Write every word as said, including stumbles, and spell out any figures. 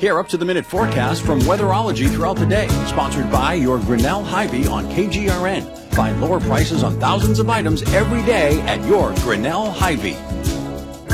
Hear up-to-the-minute forecast from Weatherology throughout the day. Sponsored by your Grinnell Hy-Vee on K G R N. Find lower prices on thousands of items every day at your Grinnell Hy-Vee.